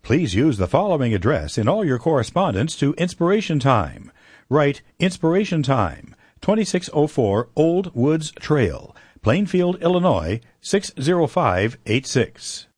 Please use the following address in all your correspondence to Inspiration Time. Write Inspiration Time, 2604 Old Woods Trail, Plainfield, Illinois, 60586.